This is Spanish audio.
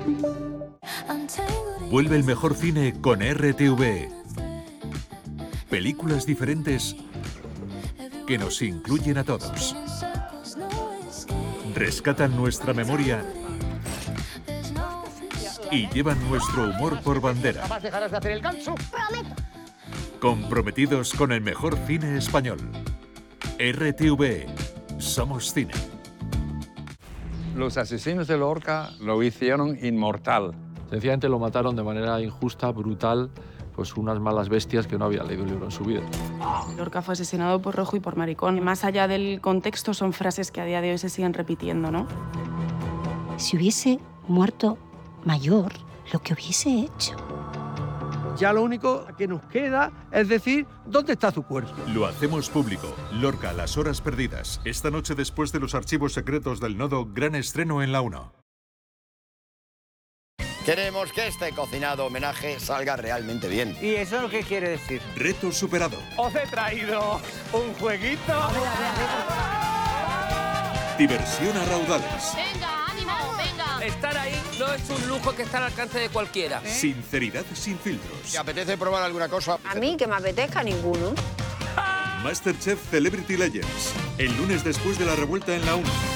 Vuelve el mejor cine con RTV. Películas diferentes que nos incluyen a todos. Rescatan nuestra memoria y llevan nuestro humor por bandera. Jamás dejarás de hacer el ganso. Prometo. Comprometidos con el mejor cine español. RTV. Somos cine. Los asesinos de Lorca lo hicieron inmortal. Sencillamente lo mataron de manera injusta, brutal, pues unas malas bestias que no habían leído un libro en su vida. Lorca fue asesinado por rojo y por maricón. Y más allá del contexto, son frases que a día de hoy se siguen repitiendo, ¿no? Si hubiese muerto mayor, lo que hubiese hecho. Ya lo único que nos queda es decir dónde está su cuerpo. Lo hacemos público. Lorca, las horas perdidas. Esta noche, después de los archivos secretos del Nodo, gran estreno en la 1. Queremos que este cocinado homenaje salga realmente bien. ¿Y eso qué quiere decir? Reto superado. Os he traído un jueguito. Diversión a raudales. Venga, ánimo, venga. Estar ahí no es un lujo que está al alcance de cualquiera. Sinceridad sin filtros. ¿Te apetece probar alguna cosa? A mí que me apetezca ninguno. Masterchef Celebrity Legends. El lunes después de la revuelta en la 1.